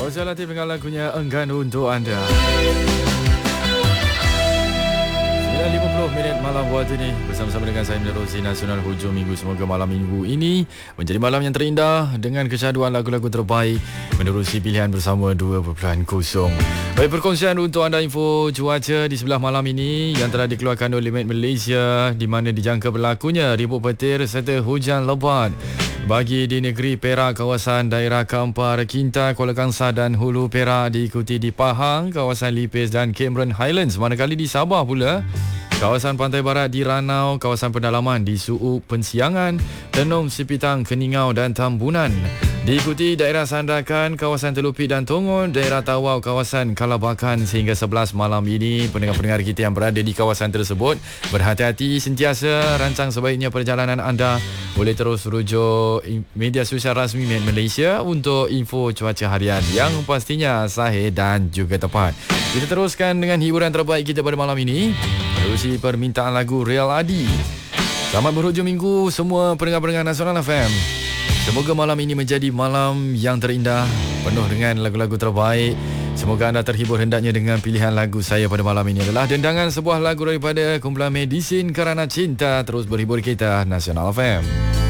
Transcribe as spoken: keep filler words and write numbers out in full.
Fauzal Latif dengan lagunya Enggan Untuk Anda. sembilan lima puluh minit malam waktu ini bersama-sama dengan saya menerusi Nasional Hujung Minggu. Semoga malam minggu ini menjadi malam yang terindah dengan kesyaduan lagu-lagu terbaik menerusi pilihan bersama dua kosong. Baik, perkongsian untuk anda info cuaca di sebelah malam ini yang telah dikeluarkan oleh Met Malaysia, di mana dijangka berlakunya ribut petir serta hujan lebat bagi di negeri Perak, kawasan daerah Kampar, Kinta, Kuala Kangsar dan Hulu Perak, diikuti di Pahang, kawasan Lipis dan Cameron Highlands. Manakala di Sabah pula, kawasan pantai barat di Ranau, kawasan pendalaman di Suub, Pensiangan, Tenom, Sipitang, Keningau dan Tambunan. Diikuti daerah Sandakan, kawasan Telupit dan Tongon, daerah Tawau, kawasan Kalabakan. Sehingga sebelas malam ini, pendengar-pendengar kita yang berada di kawasan tersebut, berhati-hati sentiasa. Rancang sebaiknya perjalanan anda boleh terus rujuk media sosial rasmi Met Malaysia untuk info cuaca harian yang pastinya sahih dan juga tepat. Kita teruskan dengan hiburan terbaik kita pada malam ini, menerusi permintaan lagu Real Adi. Selamat berhujung minggu semua pendengar-pendengar Nasional F M. Semoga malam ini menjadi malam yang terindah, penuh dengan lagu-lagu terbaik. Semoga anda terhibur hendaknya dengan pilihan lagu saya pada malam ini adalah Dendangan, sebuah lagu daripada kumpulan Medisin Kerana Cinta. Terus berhibur kita, Nasional F M.